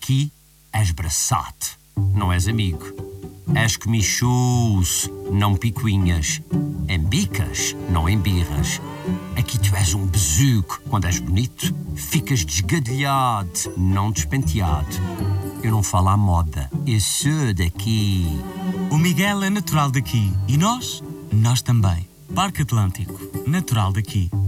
Aqui és braçate, não és amigo. És comichus, não picuinhas. Embicas, não embirras. Aqui tu és um besuco. Quando és bonito, ficas desgadelhado, não despenteado. Eu não falo à moda, eu sou daqui. O Miguel é natural daqui. E nós? Nós também. Parque Atlântico, natural daqui.